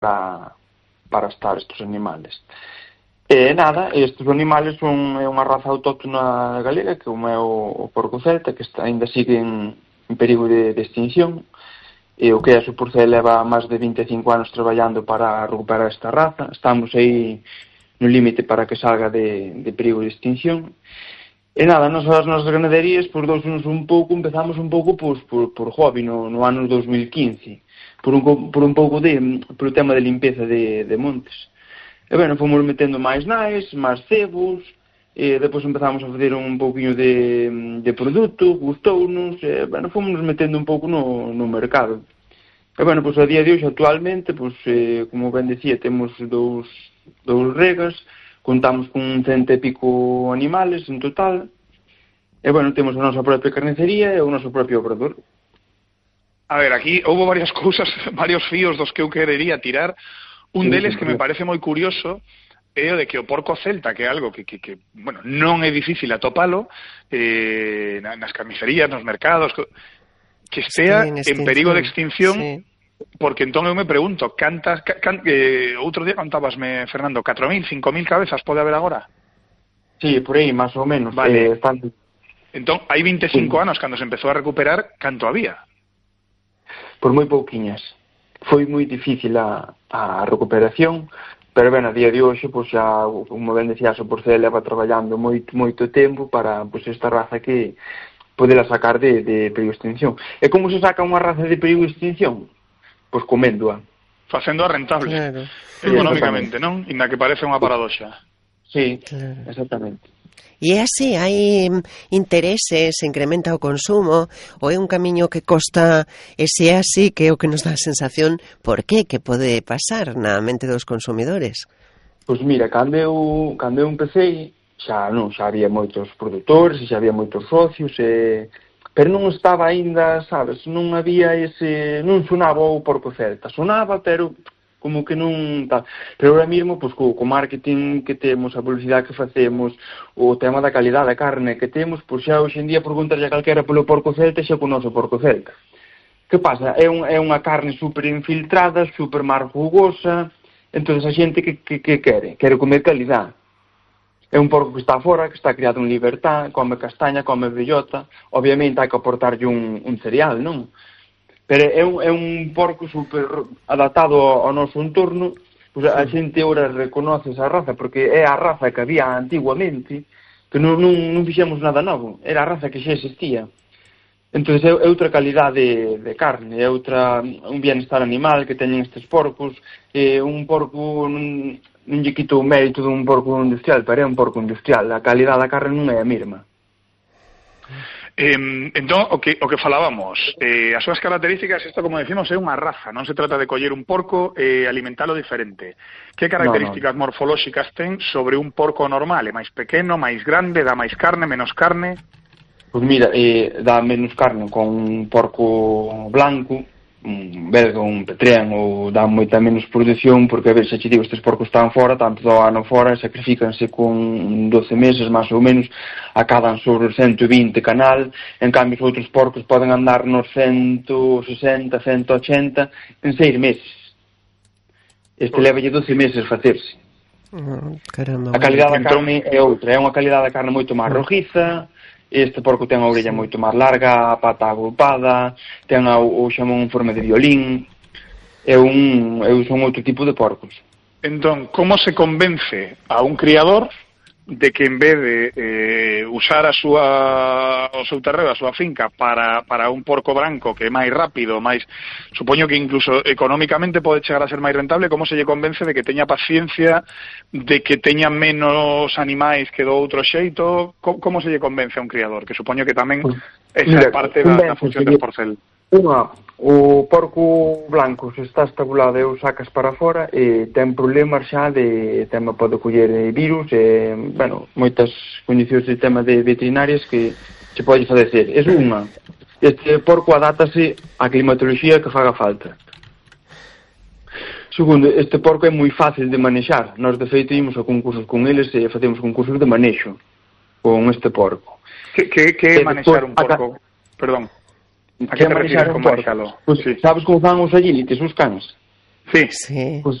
para estar estes animales. E nada, estes animales son unha raza autóctona galega, que como é o porco celta, que ainda sigue en perigo de extinción, e o que é a Supercel leva máis de 25 anos traballando para recuperar esta raza. Estamos aí no límite para que salga de perigo de extinción. E nada, as nosas ganaderías, por empezamos un pouco por hobby no ano 2015, por un pouco por o tema de limpeza de montes. E bueno, fomos metendo máis nais, máis cebos, e depois empezamos a fazer un pouquinho de produto, gustounos, e bueno, fomos metendo un pouco no mercado. E bueno, pois a día de hoxe, actualmente, pois, como ben decía, temos dous regas, contamos con 100 e pico animales en total, e bueno, temos a nosa propia carnicería e o noso propio obrador. A ver, aquí houve varias cousas, varios fíos dos que eu querería tirar. Un deles que me parece moi curioso é o de que o porco celta, que é algo que bueno, non é difícil atopalo nas carnicerías, nos mercados, que estea en perigo de extinción, sí. Porque entón eu me pregunto, outro día contábasme, Fernando, 4.000, 5.000 cabezas pode haber agora? Sí, por aí, máis ou menos. Vale. Entón, hai 25 anos, cando se empezou a recuperar, canto había? Por moi pouquiñas. Foi moi difícil a recuperación, pero ben, a día de hoxe, pois xa, como ben decía, a Supercel leva traballando moito tempo para pois esta raza que podela sacar de perigo de extinción. E como se saca unha raza de perigo de extinción? Pois coméndoa. Facéndoa rentable, claro. Económicamente, non? Inda que parece unha paradoxa. Sí, claro. Exactamente. E é así, hai intereses, se incrementa o consumo, ou é un camiño que costa, e se é así, que é o que nos dá a sensación, por qué, que pode pasar na mente dos consumidores? Pois mira, cando eu empecé, xa había moitos produtores, xa había moitos socios, pero non estaba aínda, sabes, non sonaba o porco celta, sonaba, pero como que non tal. Pero ahora mesmo, pois, co marketing que temos, a publicidade que facemos, o tema da calidad da carne que temos, pois xa hoxe en día preguntarlle a calquera polo porco celta e xa conoce o porco celta. Que pasa? É unha carne super infiltrada, super máis rugosa, entón a xente que quere? Quere comer calidad. É un porco que está fora, que está criado en libertad, come castaña, come bellota, obviamente hai que aportarlle un cereal, non? Pero é un porco super adaptado ao noso entorno, pois a xente ora reconoce esa raza, porque é a raza que había antiguamente, que non fixemos nada novo, era a raza que xa existía. Entón é outra calidade de carne, é un bienestar animal que teñen estes porcos, un porco non lle quito o mérito dun porco industrial, pero é un porco industrial, a calidade da carne non é a mesma. Entón, o que falábamos, as súas características, isto como decimos, é unha raza, non se trata de coller un porco e alimentalo diferente. Que características morfolóxicas ten sobre un porco normal? É máis pequeno, máis grande, dá máis carne, menos carne? Pois mira, dá menos carne con un porco blanco, un belga, un petreán, ou dá moita menos produción, porque a ver, se che digo, estes porcos están fora, tanto do ano fora, sacrifícanse con 12 meses, máis ou menos, acaban sobre 120 canal, en cambio os outros porcos poden andar nos 160, 180 en 6 meses. Este levalle 12 meses facerse. Caramba, a calidade da carne é outra, é unha calidade da carne moito máis rojiza. Este porco ten a orella moito máis larga, a pata agrupada, ten o xamón en forma de violín, son outro tipo de porcos. Entón, como se convence a un criador de que en vez de usar o seu terreo, a súa finca para un porco branco que é máis rápido, máis, supoño que incluso económicamente pode chegar a ser máis rentable, como se lle convence de que teña paciencia, de que teña menos animais que do outro xeito? Como se lle convence a un criador? Que supoño que tamén esa é parte da función do Supercel. O porco blanco se está estabulado e o sacas para fora e ten problemas xa de tema, pode coller virus e, bueno, moitas condicións de tema de veterinarias que se pode fadecer. É unha. Este porco adátase á climatoloxía que faga falta. Segundo, este porco é moi fácil de manexar. Nós, de feito, imos a concursos con eles e facemos concursos de manexo con este porco. Que é manexar un porco? Perdón. A que te refires con manexalo? Pues, sí. Sabes como fan os agilites, os cans? Sí. Sí. Pois